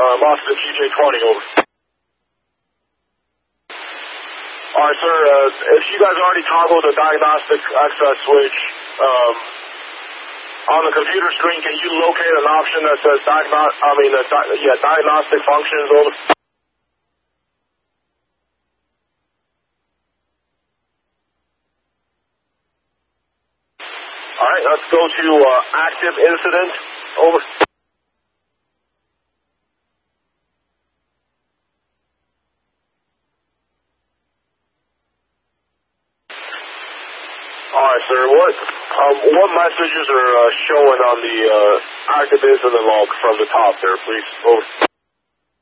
Austin TJ20, over. Alright, sir, if you guys already toggled the diagnostic access switch, on the computer screen, can you locate an option that says diagnostic functions, over? Alright, let's go to active incident, over. Alright, sir, what messages are showing on the active incident log from the top there, please, over.